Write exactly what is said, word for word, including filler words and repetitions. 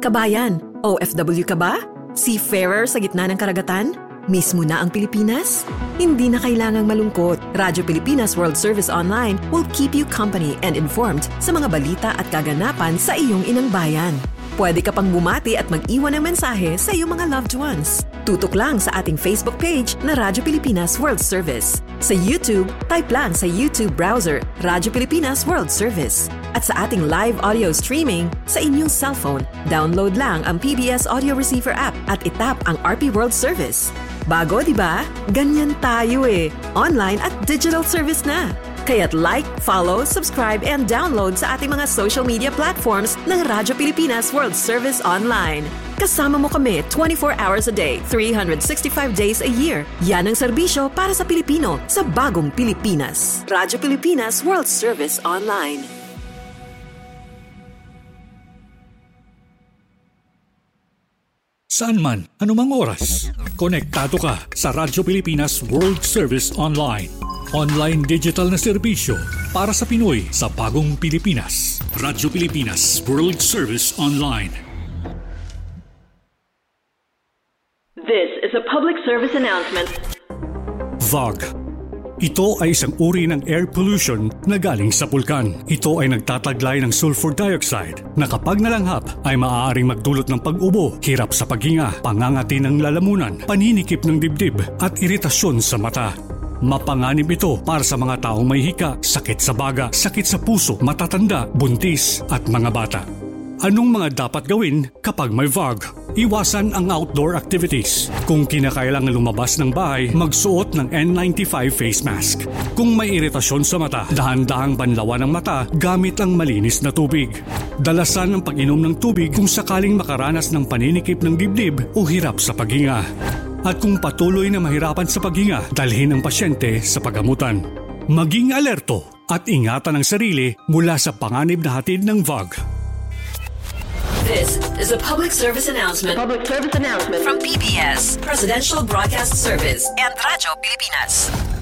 kabayan, O F W ka ba? Seafarer sa gitna ng karagatan? Mismo na ang Pilipinas? Hindi na kailangang malungkot. Radyo Pilipinas World Service Online will keep you company and informed sa mga balita at kaganapan sa iyong inang bayan. Pwede ka pang bumati at mag-iwan ng mensahe sa iyong mga loved ones. Tutok lang sa ating Facebook page na Radyo Pilipinas World Service. Sa YouTube, type lang sa YouTube browser, Radyo Pilipinas World Service. At sa ating live audio streaming, sa inyong cellphone, download lang ang P B S Audio Receiver app at itap ang R P World Service. Bago, di ba? Ganyan tayo eh. Online at digital service na. Kaya't like, follow, subscribe, and download sa ating mga social media platforms ng Radyo Pilipinas World Service Online. Kasama mo kami twenty-four hours a day, three hundred sixty-five days a year. Yan ang serbisyo para sa Pilipino sa bagong Pilipinas. Radyo Pilipinas World Service Online. Saan man, anumang oras, konektado ka sa Radyo Pilipinas World Service Online. Online digital na serbisyo para sa Pinoy sa bagong Pilipinas. Radyo Pilipinas World Service Online. This is a public service announcement. V O G. Ito ay isang uri ng air pollution na galing sa pulkan. Ito ay nagtataglay ng sulfur dioxide na kapag nalanghap ay maaaring magdulot ng pag-ubo, hirap sa paghinga, pangangati ng lalamunan, paninikip ng dibdib at iritasyon sa mata. Mapanganib ito para sa mga taong may hika, sakit sa baga, sakit sa puso, matatanda, buntis at mga bata. Anong mga dapat gawin kapag may V O G? Iwasan ang outdoor activities. Kung kinakailangan lumabas ng bahay, magsuot ng N ninety-five face mask. Kung may iritasyon sa mata, dahan-dahang banlawan ng mata gamit ang malinis na tubig. Dalasan ang pag-inom ng tubig kung sakaling makaranas ng paninikip ng dibdib o hirap sa paghinga. At kung patuloy na mahirapan sa paghinga, dalhin ang pasyente sa paggamutan. Maging alerto at ingatan ang sarili mula sa panganib na hatid ng V O G. This is a public service announcement. Public service announcement from P B S, Presidential Broadcast Service and Radyo Pilipinas.